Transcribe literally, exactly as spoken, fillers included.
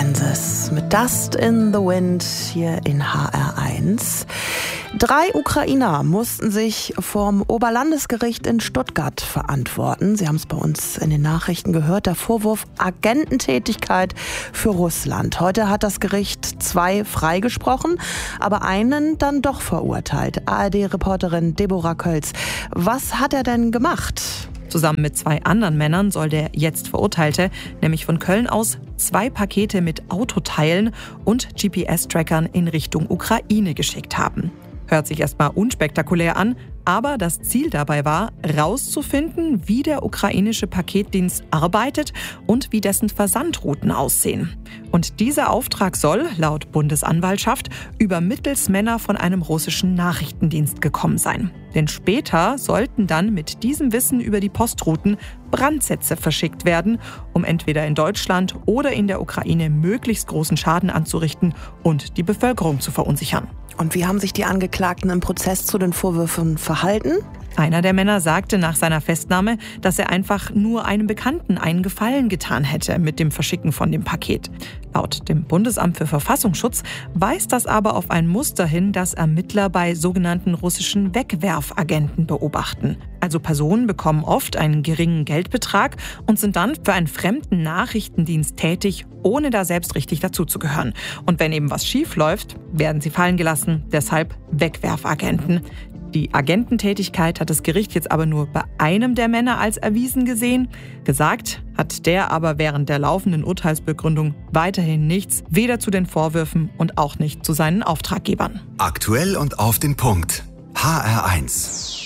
Kansas mit Dust in the Wind hier in H R eins. Drei Ukrainer mussten sich vorm Oberlandesgericht in Stuttgart verantworten. Sie haben es bei uns in den Nachrichten gehört. Der Vorwurf Agententätigkeit für Russland. Heute hat das Gericht zwei freigesprochen, aber einen dann doch verurteilt. A R D-Reporterin Deborah Kölz. Was hat er denn gemacht? Zusammen mit zwei anderen Männern soll der jetzt Verurteilte nämlich von Köln aus zwei Pakete mit Autoteilen und G P S-Trackern in Richtung Ukraine geschickt haben. Hört sich erstmal unspektakulär an, aber das Ziel dabei war, rauszufinden, wie der ukrainische Paketdienst arbeitet und wie dessen Versandrouten aussehen. Und dieser Auftrag soll, laut Bundesanwaltschaft, über Mittelsmänner von einem russischen Nachrichtendienst gekommen sein. Denn später sollten dann mit diesem Wissen über die Postrouten Brandsätze verschickt werden, um entweder in Deutschland oder in der Ukraine möglichst großen Schaden anzurichten und die Bevölkerung zu verunsichern. Und wie haben sich die Angeklagten im Prozess zu den Vorwürfen verhalten? Einer der Männer sagte nach seiner Festnahme, dass er einfach nur einem Bekannten einen Gefallen getan hätte mit dem Verschicken von dem Paket. Laut dem Bundesamt für Verfassungsschutz weist das aber auf ein Muster hin, das Ermittler bei sogenannten russischen Wegwerfagenten beobachten. Also Personen bekommen oft einen geringen Geldbetrag und sind dann für einen fremden Nachrichtendienst tätig, ohne da selbst richtig dazuzugehören. Und wenn eben was schief läuft, werden sie fallen gelassen, deshalb Wegwerfagenten. Die Agententätigkeit hat das Gericht jetzt aber nur bei einem der Männer als erwiesen gesehen. Gesagt hat der aber während der laufenden Urteilsbegründung weiterhin nichts, weder zu den Vorwürfen und auch nicht zu seinen Auftraggebern. Aktuell und auf den Punkt. H R eins.